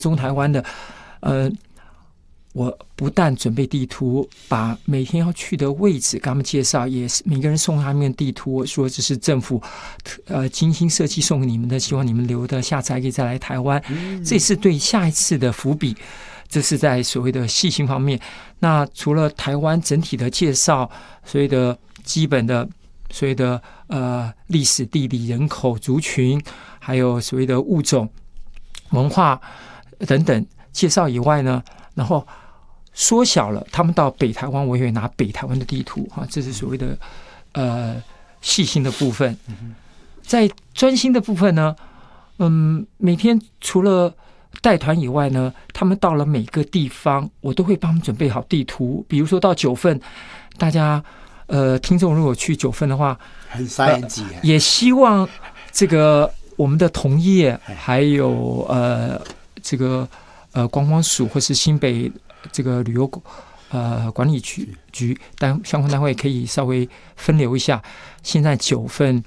中台湾的，我不但准备地图，把每天要去的位置给他们介绍，也是每个人送他们地图，说这是政府精心设计送给你们的，希望你们留的，下次还可以再来台湾。这是对下一次的伏笔，这是在所谓的细心方面。那除了台湾整体的介绍，所谓的基本的所谓的历史、地理、人口、族群，还有所谓的物种、文化等等介绍以外呢，然后缩小了他们到北台湾，我也会拿北台湾的地图哈，这是所谓的细心的部分。在专心的部分呢，每天除了带团以外呢，他们到了每个地方，我都会帮他们准备好地图。比如说到九份，大家听众如果去九份的话， 很3级， 也希望这个我们的同业还有这个观光署或是新北这个旅游管理局相关单位可以稍微分流一下。现在九份，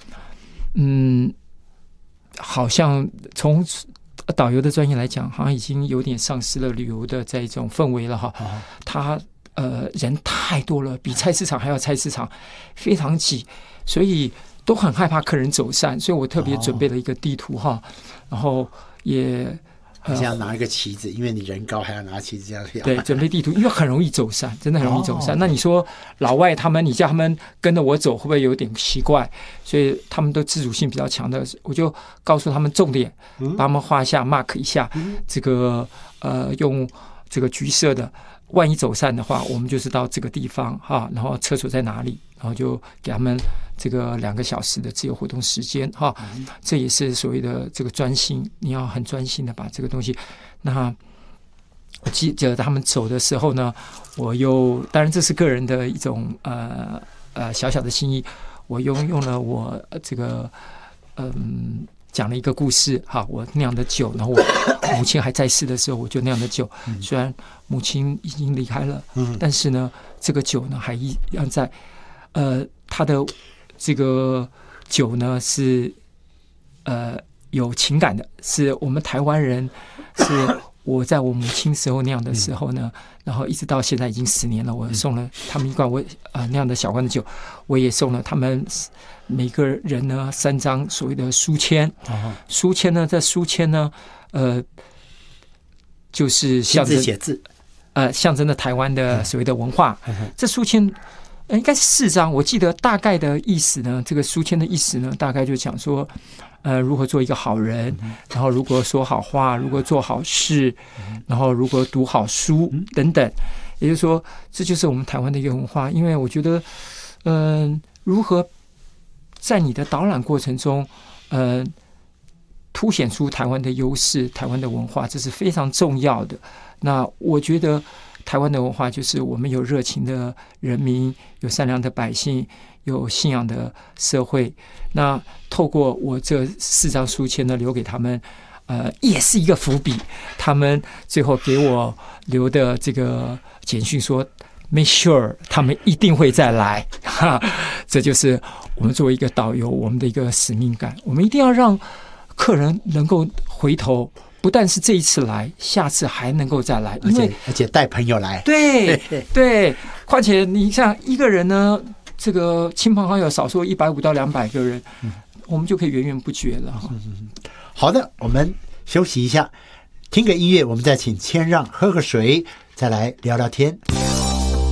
好像从导游的专业来讲，好像已经有点丧失了旅游的这种氛围了哈。他人太多了，比菜市场还要菜市场，非常挤，所以都很害怕客人走散。所以我特别准备了一个地图哈，然后也。 你这样拿一个旗子，因为你人高还要拿旗子这样跳。 对，准备地图，因为很容易走散，真的很容易走散。那你说老外他们，你叫他们跟着我走，会不会有点奇怪？所以他们都自主性比较强的，我就告诉他们重点，帮他们画一下 mark 一下，这个用这个橘色的，万一走散的话，我们就是到这个地方哈，然后厕所在哪里，然后就给他们这个2个小时的自由活动时间哈，这也是所谓的这个专心，你要很专心的把这个东西。那我记得他们走的时候呢，我又当然这是个人的一种小小的心意，我用了我这个讲了一个故事哈，我酿的酒，然后我母亲还在世的时候我就酿的酒，虽然母亲已经离开了，但是呢这个酒呢还一样在，它的这个酒呢是有情感的，是我们台湾人，是我在我母亲时候酿的时候呢，然后一直到现在已经10年了，我送了他们一罐我酿的小罐的酒，我也送了他们每个人呢3张所谓的书签，书签呢，这书签呢，就是象征写字， 象征的台湾的所谓的文化。这书签应该是4张，我记得大概的意思呢，这个书签的意思呢，大概就讲说，如何做一个好人，然后如果说好话，如果做好事，然后如果读好书等等。也就是说，这就是我们台湾的一个文化。因为我觉得，如何在你的导览过程中，凸显出台湾的优势、台湾的文化，这是非常重要的。那我觉得台湾的文化就是我们有热情的人民，有善良的百姓，有信仰的社会。那透过我这4张书签呢，留给他们，也是一个伏笔。他们最后给我留的这个简讯说 ，make sure 他们一定会再来。这就是我们作为一个导游，我们的一个使命感。我们一定要让客人能够回头。不但是这一次来，下次还能够再来，因为而且带朋友来。 对对，况且你像一个人呢，这个亲朋好友少说150到200个人，我们就可以源源不绝了。 好的，我们休息一下，听个音乐，我们再请谦让喝个水，再来聊聊天。